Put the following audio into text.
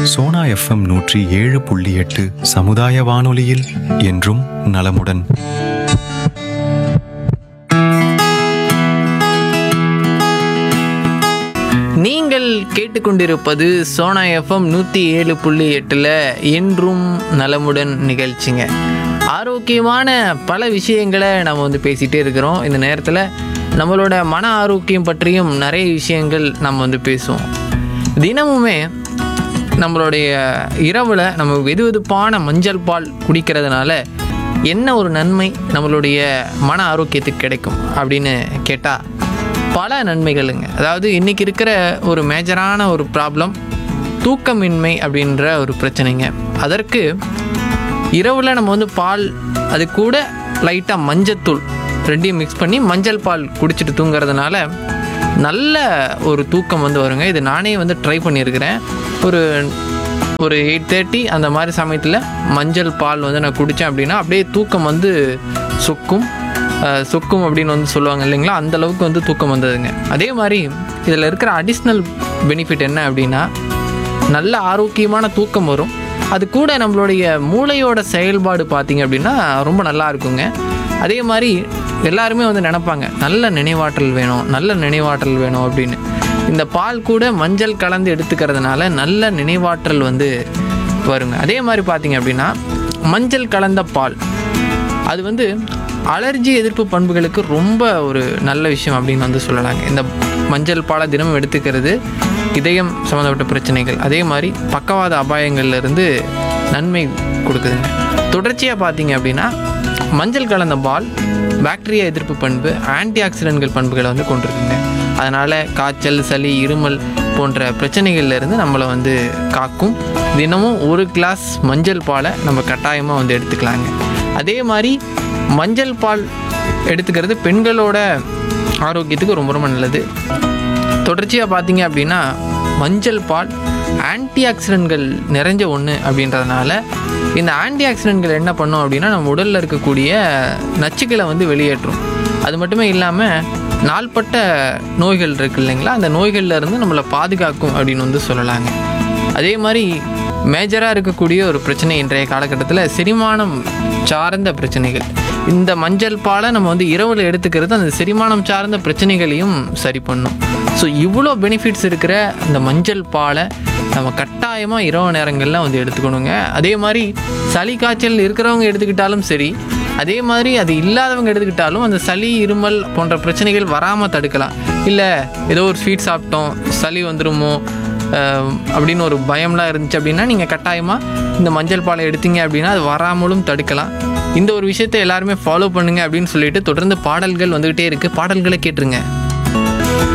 Sona FM 107.8 சமுதாய வானொலியில் என்றும் நலமுடன். நீங்கள் கேட்டுக்கொண்டிருப்பது சோனா எஃப்எம் 107.8 என்றும் நலமுடன் நிகழ்ச்சிங்க. ஆரோக்கியமான பல விஷயங்களை நம்ம வந்து பேசிகிட்டே இருக்கிறோம். இந்த நேரத்தில் நம்மளோட மன ஆரோக்கியம் பற்றியும் நிறைய விஷயங்கள் நம்ம வந்து பேசுவோம். தினமுமே நம்மளுடைய இரவில் நம்ம வெதுவெதுப்பான மஞ்சள் பால் குடிக்கிறதுனால என்ன ஒரு நன்மை நம்மளுடைய மன ஆரோக்கியத்துக்கு கிடைக்கும் அப்படின்னு கேட்டால் பல நன்மைகளுங்க. அதாவது இன்றைக்கி இருக்கிற ஒரு மேஜரான ஒரு ப்ராப்ளம் தூக்கமின்மை அப்படின்ற ஒரு பிரச்சனைங்க. அதற்கு இரவில் நம்ம வந்து பால் அது கூட லைட்டாக மஞ்சத்தூள் ரெண்டையும் மிக்ஸ் பண்ணி மஞ்சள் பால் குடிச்சிட்டு தூங்குறதுனால நல்ல ஒரு தூக்கம் வந்து வருங்க. இது நானே வந்து ட்ரை பண்ணியிருக்கிறேன். ஒரு 8:30 அந்த மாதிரி சமயத்தில் மஞ்சள் பால் வந்து நான் குடித்தேன் அப்படின்னா அப்படியே தூக்கம் வந்து சொக்கும் அப்படின்னு வந்து சொல்லுவாங்க இல்லைங்களா, அந்தளவுக்கு வந்து தூக்கம் வந்ததுங்க. அதே மாதிரி இதில் இருக்கிற அடிஷ்னல் பெனிஃபிட் என்ன அப்படின்னா நல்ல ஆரோக்கியமான தூக்கம் வரும். அது கூட நம்மளுடைய மூளையோட செயல்பாடு பார்த்திங்க அப்படின்னா ரொம்ப நல்லா இருக்குங்க. அதே மாதிரி எல்லாருமே வந்து நினைப்பாங்க நல்ல நினைவாற்றல் வேணும் அப்படின்னு. இந்த பால் கூட மஞ்சள் கலந்து எடுத்துக்கிறதுனால நல்ல நினைவாற்றல் வந்து வருங்க. அதே மாதிரி பார்த்திங்க அப்படின்னா மஞ்சள் கலந்த பால் அது வந்து அலர்ஜி எதிர்ப்பு பண்புகளுக்கு ரொம்ப ஒரு நல்ல விஷயம் அப்படின்னு வந்து சொல்லலாங்க. இந்த மஞ்சள் பாலை தினமும் எடுத்துக்கிறது இதயம் சம்மந்தப்பட்ட பிரச்சனைகள், அதே மாதிரி பக்கவாத அபாயங்கள்லேருந்து நன்மை கொடுக்குதுங்க. தொடர்ச்சியாக பார்த்தீங்க அப்படின்னா மஞ்சள் கலந்த பால் பாக்டீரியா எதிர்ப்பு பண்பு, ஆன்டி ஆக்சிடென்ட்கள் பண்புகளை வந்து கொண்டிருக்குங்க. அதனால் காய்ச்சல், சளி, இருமல் போன்ற பிரச்சனைகள்லேருந்து நம்மளை வந்து காக்கும். தினமும் ஒரு கிளாஸ் மஞ்சள் பாலை நம்ம கட்டாயமாக வந்து எடுத்துக்கலாங்க. அதே மாதிரி மஞ்சள் பால் எடுத்துக்கிறது பெண்களோட ஆரோக்கியத்துக்கு ரொம்ப ரொம்ப நல்லது. தொடர்ச்சியாக பார்த்தீங்க அப்படின்னா மஞ்சள் பால் ஆன்டி ஆக்சிடென்ட்கள் நிறைஞ்ச ஒன்று அப்படின்றதுனால இந்த ஆன்டி ஆக்சிடென்ட்கள் என்ன பண்ணும் அப்படின்னா நம்ம உடலில் இருக்கக்கூடிய நச்சுக்களை வந்து வெளியேற்றும். அது மட்டுமே இல்லாமல் நாள்பட்ட நோய்கள் இருக்குது இல்லைங்களா, அந்த நோய்கள்லேருந்து நம்மளை பாதுகாக்கும் அப்படின்னு வந்து சொல்லலாங்க. அதே மாதிரி மேஜராக இருக்கக்கூடிய ஒரு பிரச்சனை இன்றைய காலகட்டத்தில் செரிமானம் சார்ந்த பிரச்சனைகள். இந்த மஞ்சள் பாலை நம்ம வந்து இரவில் எடுத்துக்கிறது அந்த செரிமானம் சார்ந்த பிரச்சனைகளையும் சரி பண்ணும். ஸோ இவ்வளோ பெனிஃபிட்ஸ் இருக்கிற இந்த மஞ்சள் பாலை நம்ம கட்டாயமாக இரவு நேரங்களில் வந்து எடுத்துக்கணுங்க. அதே மாதிரி சளி காய்ச்சல் இருக்கிறவங்க எடுத்துக்கிட்டாலும் சரி, அதே மாதிரி அது இல்லாதவங்க எடுத்துக்கிட்டாலும் அந்த சளி, இருமல் போன்ற பிரச்சனைகள் வராமல் தடுக்கலாம். இல்லை ஏதோ ஒரு ஸ்வீட் சாப்பிட்டோம் சளி வந்துடுமோ அப்படின்னு ஒரு பயம்லாம் இருந்துச்சு அப்படின்னா நீங்கள் கட்டாயமாக இந்த மஞ்சள் பாலை எடுத்தீங்க அப்படின்னா அது வராமலும் தடுக்கலாம். இந்த ஒரு விஷயத்தை எல்லாருமே ஃபாலோ பண்ணுங்க அப்படின்னு சொல்லிட்டு தொடர்ந்து பாடல்கள் வந்துக்கிட்டே இருக்குது. பாடல்களை கேட்டுருங்க.